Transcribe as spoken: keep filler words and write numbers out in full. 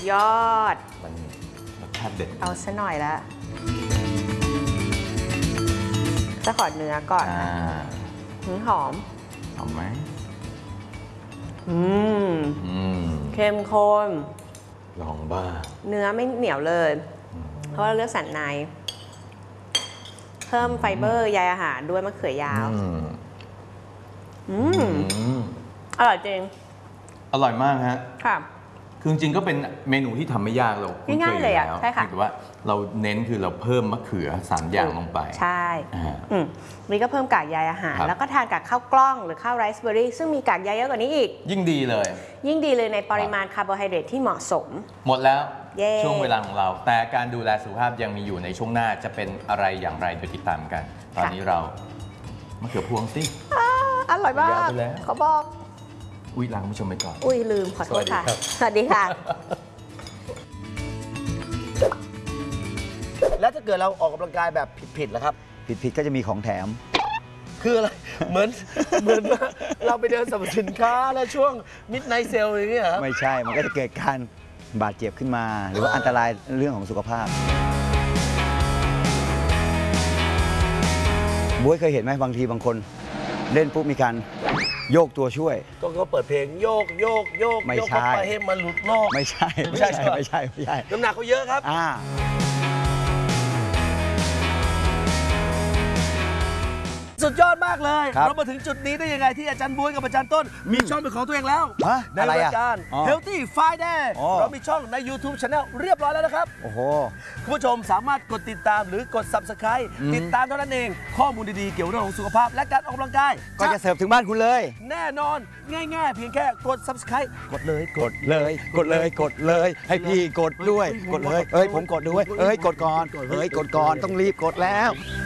ยอดมันรสชาติเด็ดเอาซะหน่อยละจะขอเนื้อก่อนหืมหอมหอมไหมอืมอืมเข้มข้นลองบ้าเนื้อไม่เหนียวเลยเพราะเราเลือกสันในเพิ่มไฟเบอร์ใยอาหารด้วยมะเขือยาวอืมอร่อยจริงอร่อยมากฮะค่ะคือจริงๆก็เป็นเมนูที่ทำไม่ยากเราง่ายๆเลยอ่ะใช่ค่ะแต่ว่าเราเน้นคือเราเพิ่มมะเขือสามอย่างลงไปใช่อืมนี่ก็เพิ่มกากใยอาหารแล้วก็ทานกับข้าวกล้องหรือข้าวไรซ์เบอร์รี่ซึ่งมีกากใยเยอะกว่านี้อีกยิ่งดีเลยยิ่งดีเลยในปริมาณคาร์โบไฮเดรตที่เหมาะสมหมดแล้วช่วงเวลาของเราแต่การดูแลสุขภาพยังมีอยู่ในช่วงหน้าจะเป็นอะไรอย่างไรไปติดตามกันตอนนี้เรามะเขือพวงสิอร่อยมากขอบอกอุ้ยลาคุณผู้ชมไปก่อนอุ้ยลืมขอโทษค่ะสวัสดีค่ะแล้วถ้าเกิดเราออกกำลังกายแบบผิดๆล่ะครับผิดๆก็จะมีของแถมคืออะไรเหมือนเหมือนว่าเราไปเดินสรรพสินค้าแล้วช่วงมิดไนท์เซลอย่างเงี้ยไม่ใช่มันก็จะเกิดการบาดเจ็บขึ้นมาหรือว่าอันตรายเรื่องของสุขภาพบ๊วยเคยเห็นไหมบางทีบางคนเล่นปุ๊บมีการโยกตัวช่วยก็ก็เปิดเพลงโยกโยกโยกไม่ใช่ไปให้มันหลุดโลกไม่ใช่ไม่ใช่ไม่ใช่ไม่ใช่น้ำหนักเขาเยอะครับอ่าสุดยอดมากเลยเรามาถึงจุดนี้ได้ยังไงที่อาจารย์บ๊วยกับอาจารย์ต้นมีช่องเป็นของตัวเองแล้วในรายการ Healthy Friday เรามีช่องใน YouTube Channel เรียบร้อยแล้วนะครับโอ้โหคุณผู้ชมสามารถกดติดตามหรือกด Subscribe ติดตามเท่านั้นเองข้อมูลดีๆเกี่ยวกับเรื่องของสุขภาพและการออกกำลังกายก็จะเสิร์ฟถึงบ้านคุณเลยแน่นอนง่ายๆเพียงแค่กด Subscribe กดเลยกดเลยกดเลยกดเลยให้พี่กดด้วยกดเลยเอ้ยผมกดด้วยเอ้ยกดก่อนเอ้ยกดก่อนต้องรีบกดแล้ว